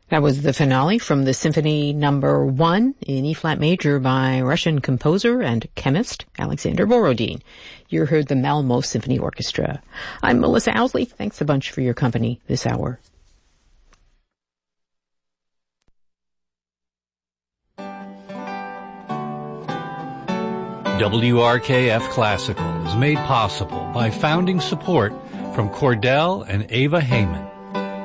That was the finale from the Symphony Number 1 in E-flat major by Russian composer and chemist Alexander Borodin. You heard the Malmo Symphony Orchestra. I'm Melissa Owsley. Thanks a bunch for your company this hour. WRKF Classical is made possible by founding support from Cordell and Ava Heyman.